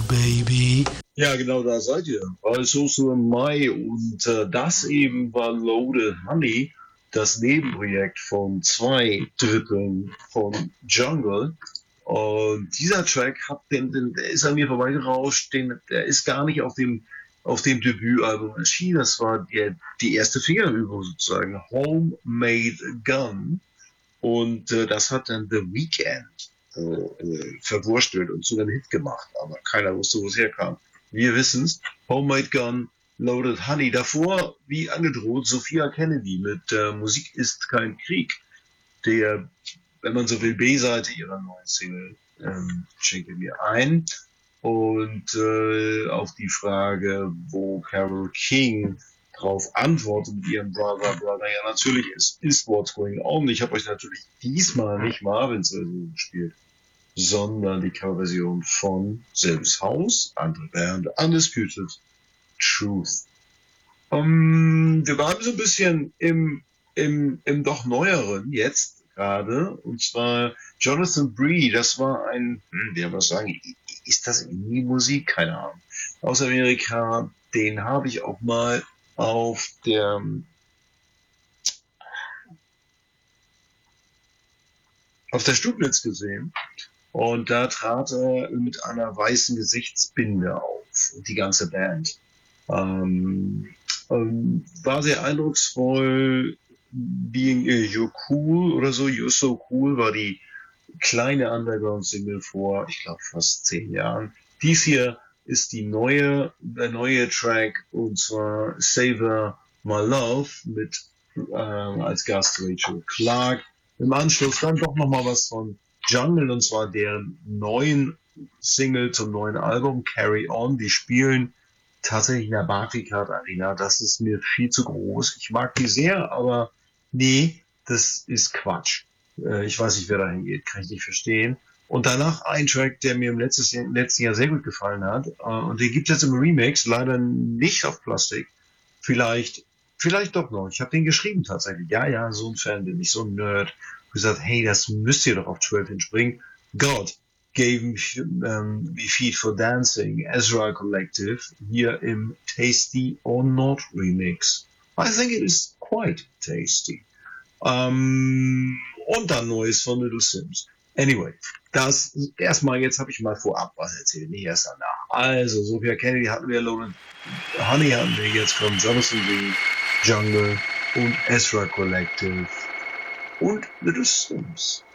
baby. Ja, genau, da seid ihr. Also so im Mai und das eben war Loaded Honey, das Nebenprojekt von 2/3 von Jungle. Und dieser Track der ist an mir vorbeigerauscht, der ist gar nicht auf dem Debütalbum erschienen. Das war die erste Fingerübung sozusagen, Homemade Gun. Und das hat dann The Weeknd verwurstelt und zu einem Hit gemacht, aber keiner wusste, wo es herkam. Wir wissen's. Homemade Gun, Loaded Honey. Davor, wie angedroht, Sophia Kennedy mit Musik ist kein Krieg. Der, wenn man so will, B-Seite ihrer neuen Single schenke mir ein. Und auf die Frage, wo Carole King drauf antwortet mit ihrem Brother, Brother, ja natürlich ist What's Going On. Ich habe euch natürlich diesmal nicht Marvins Version gespielt, sondern die Coverversion von selbes Haus, andere Band, Undisputed Truth. Wir bleiben so ein bisschen im doch neueren jetzt gerade, und zwar Jonathan Bree, das war wer was sagen, ist das Indie-Musik? Keine Ahnung. Aus Amerika, den habe ich auch mal auf der Stublitz gesehen. Und da trat er mit einer weißen Gesichtsbinde auf, die ganze Band. Ähm, war sehr eindrucksvoll. Being You're Cool oder so, You're So Cool war die kleine Underground-Single vor, ich glaube, fast 10 Jahren. Dies hier ist der neue Track, und zwar Savor My Love mit als Gast Rachel Clark. Im Anschluss dann doch nochmal was von Jungle, und zwar deren neuen Single zum neuen Album Carry On. Die spielen tatsächlich in der Barclaycard Arena. Das ist mir viel zu groß. Ich mag die sehr, aber nee, das ist Quatsch. Ich weiß nicht, wer dahin geht, kann ich nicht verstehen. Und danach ein Track, der mir im letzten Jahr sehr gut gefallen hat. Und den gibt es jetzt im Remix, leider nicht auf Plastik. Vielleicht, vielleicht doch noch. Ich habe den geschrieben tatsächlich. Ja, ja, so ein Fan bin ich, so ein Nerd. Gesagt, hey, das müsst ihr doch auf 12 hinspringen. God gave me feet for dancing, Ezra Collective, hier im Tasty or Not Remix. I think it is quite tasty. Und dann Neues von Little Sims. Anyway, das erstmal, jetzt habe ich mal vorab was erzählt, nicht erst danach. Also, Sophia Kennedy hatten wir, Loaded Honey hatten wir, jetzt kommen Jonathan Lee, Jungle und Ezra Collective und Little Sims.